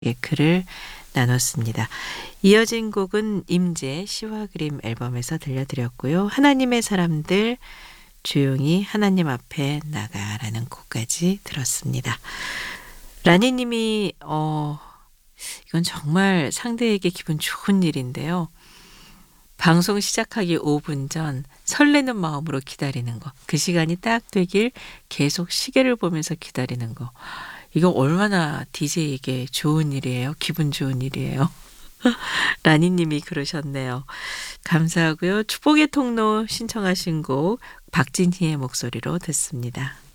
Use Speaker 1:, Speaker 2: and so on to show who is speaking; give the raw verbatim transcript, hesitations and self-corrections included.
Speaker 1: 예, 글을 나눴습니다. 이어진 곡은 임재 시와 그림 앨범에서 들려드렸고요. 하나님의 사람들 조용히 하나님 앞에 나가라는 곡까지 들었습니다. 라니님이 어 이건 정말 상대에게 기분 좋은 일인데요. 방송 시작하기 오 분 전 설레는 마음으로 기다리는 거. 그 시간이 딱 되길 계속 시계를 보면서 기다리는 거. 이거 얼마나 디제이에게 좋은 일이에요. 기분 좋은 일이에요. 라니님이 그러셨네요. 감사하고요. 축복의 통로 신청하신 곡 박진희의 목소리로 듣습니다.